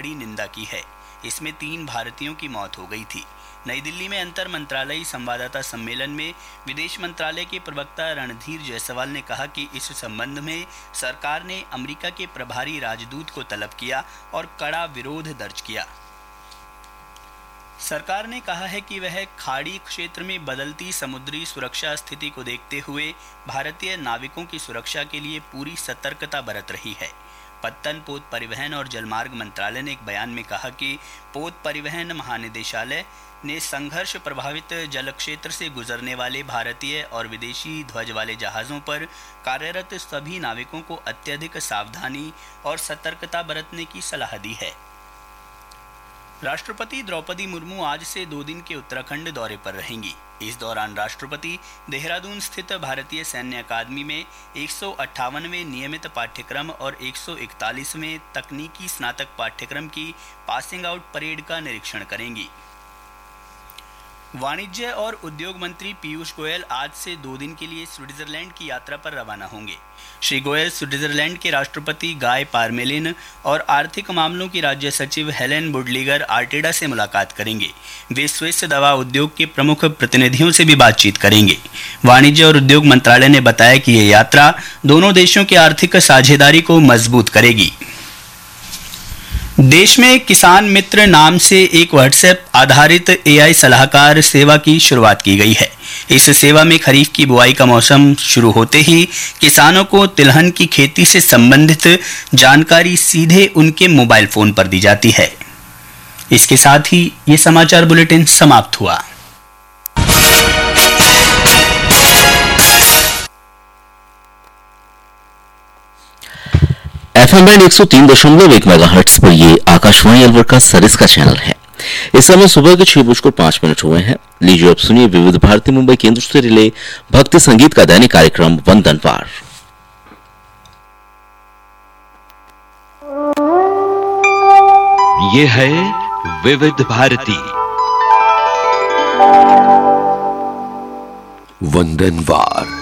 कड़ी निंदा की है। इसमें 3 भारतीयों की मौत हो गई थी। नई दिल्ली में अंतर मंत्रालयी संवाददाता सम्मेलन में विदेश मंत्रालय के प्रवक्ता रणधीर जायसवाल ने कहा कि इस संबंध में सरकार ने अमेरिका के प्रभारी राजदूत को तलब किया और कड़ा विरोध दर्ज किया। सरकार ने कहा है कि वह खाड़ी क्षेत्र में बदलती समुद्री सुरक्षा स्थिति को देखते हुए भारतीय नाविकों की सुरक्षा के लिए पूरी सतर्कता बरत रही है। पत्तन, पोत परिवहन और जलमार्ग मंत्रालय ने एक बयान में कहा कि पोत परिवहन महानिदेशालय ने संघर्ष प्रभावित जल क्षेत्र से गुजरने वाले भारतीय और विदेशी ध्वज वाले जहाज़ों पर कार्यरत सभी नाविकों को अत्यधिक सावधानी और सतर्कता बरतने की सलाह दी है। राष्ट्रपति द्रौपदी मुर्मू आज से 2 दिन के उत्तराखंड दौरे पर रहेंगी। इस दौरान राष्ट्रपति देहरादून स्थित भारतीय सैन्य अकादमी में 158वें नियमित पाठ्यक्रम और 141वें तकनीकी स्नातक पाठ्यक्रम की पासिंग आउट परेड का निरीक्षण करेंगी। वाणिज्य और उद्योग मंत्री पीयूष गोयल आज से 2 दिन के लिए स्विट्जरलैंड की यात्रा पर रवाना होंगे। श्री गोयल स्विट्जरलैंड के राष्ट्रपति गाय पारमेलिन और आर्थिक मामलों की राज्य सचिव हेलेन बुडलिगर आर्टेडा से मुलाकात करेंगे। वे स्विस दवा उद्योग के प्रमुख प्रतिनिधियों से भी बातचीत करेंगे। वाणिज्य और उद्योग मंत्रालय ने बताया कि ये यात्रा दोनों देशों की आर्थिक साझेदारी को मजबूत करेगी। देश में किसान मित्र नाम से एक व्हाट्सएप आधारित एआई सलाहकार सेवा की शुरुआत की गई है। इस सेवा में खरीफ की बुआई का मौसम शुरू होते ही किसानों को तिलहन की खेती से संबंधित जानकारी सीधे उनके मोबाइल फोन पर दी जाती है। इसके साथ ही ये समाचार बुलेटिन समाप्त हुआ। FM बैंड 103.1 मेगाहर्ट्ज पर ये आकाशवाणी अलवर का सरिस का चैनल है। इस समय सुबह के 6:05 हुए हैं। लीजिए अब सुनिए विविध भारती मुंबई केंद्र से रिले भक्ति संगीत का दैनिक कार्यक्रम वंदनवार। ये है विविध भारती वंदनवार।